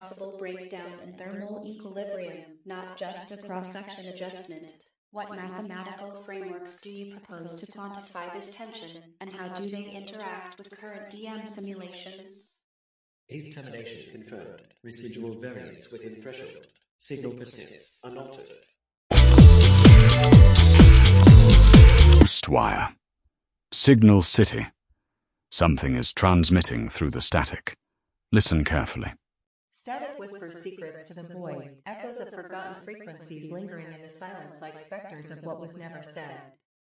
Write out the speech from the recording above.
possible breakdown in thermal equilibrium, not just a cross-section adjustment. What mathematical frameworks do you propose to quantify this tension, and how do they interact with current DM simulations? Eve termination confirmed. Residual variance within threshold. Signal persists, unaltered. Ghostwire. Signal City. Something is transmitting through the static. Listen carefully. Static whispers secrets to the void, echoes of forgotten frequencies lingering in the silence like specters of what was never said.